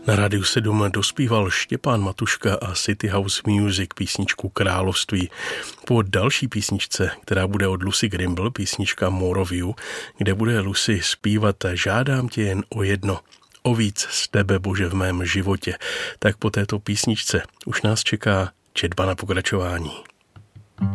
Na Rádiu 7 dospíval Štěpán Matuška a City House Music písničku Království. Po další písničce, která bude od Lucy Grimble, písnička More of You, kde bude Lucy zpívat Žádám tě jen o jedno, o víc z tebe, Bože, v mém životě, tak po této písničce už nás čeká četba na pokračování.